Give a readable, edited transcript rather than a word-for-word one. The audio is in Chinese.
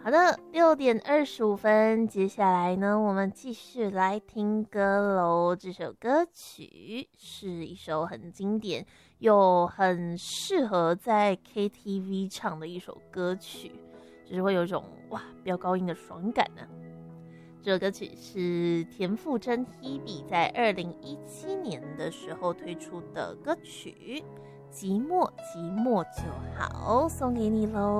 好的，6:25，接下来呢，我们继续来听歌喽。这首歌曲是一首很经典又很适合在 KTV 唱的一首歌曲，就是会有一种哇飙高音的爽感呢。这首歌曲是田馥甄 Hebe 在2017年的时候推出的歌曲《寂寞寂寞就好》，送给你喽。